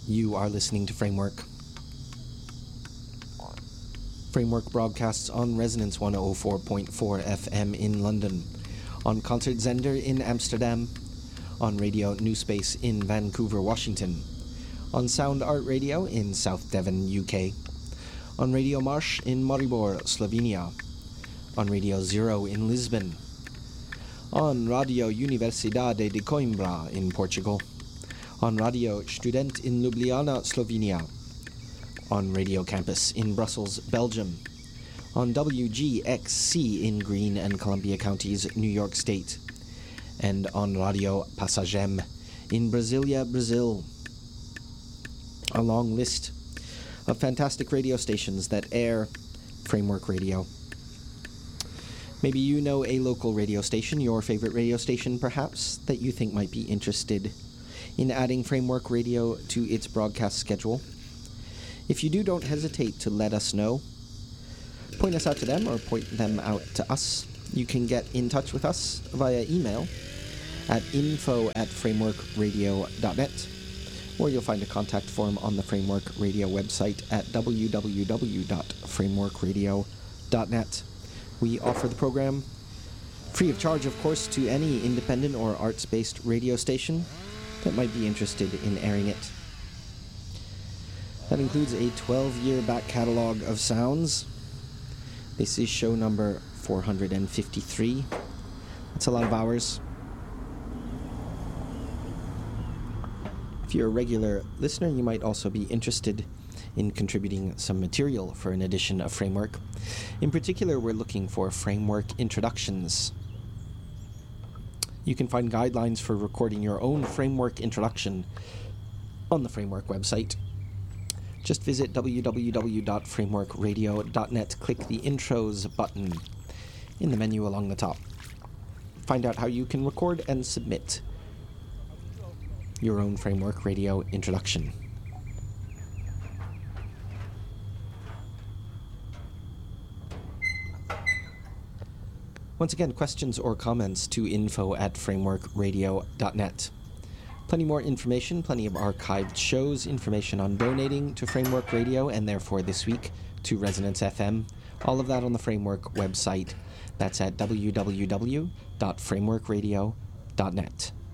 You are listening to Framework. Framework broadcasts on Resonance 104.4 FM in London, on Concert Zender in Amsterdam, on Radio New Space in Vancouver, Washington, on Sound Art Radio in South Devon, UK, on Radio Marsh in Maribor, Slovenia, on Radio Zero in Lisbon, on Radio Universidade de Coimbra in Portugal, on Radio Student in Ljubljana, Slovenia, on Radio Campus in Brussels, Belgium, on WGXC in Greene and Columbia Counties, New York State, and on Radio Passagem in Brasilia, Brazil. A long list of fantastic radio stations that air Framework Radio. Maybe you know a local radio station, your favorite radio station perhaps, that you think might be interested in adding Framework Radio to its broadcast schedule. If you do, don't hesitate to let us know. Point us out to them or point them out to us. You can get in touch with us via email at info@frameworkradio.net, or you'll find a contact form on the Framework Radio website at www.frameworkradio.net. We offer the program free of charge, of course, to any independent or arts-based radio station that might be interested in airing it. That includes a 12-year back catalog of sounds. This is show number 453. That's a lot of hours. If you're a regular listener, you might also be interested in contributing some material for an edition of Framework. In particular, we're looking for Framework introductions. You can find guidelines for recording your own Framework introduction on the Framework website. Just visit www.frameworkradio.net, click the Intros button in the menu along the top. Find out how you can record and submit your own Framework Radio introduction. Once again, questions or comments to info@frameworkradio.net. Plenty more information, plenty of archived shows, information on donating to Framework Radio, and therefore this week to Resonance FM. All of that on the Framework website. That's at www.frameworkradio.net.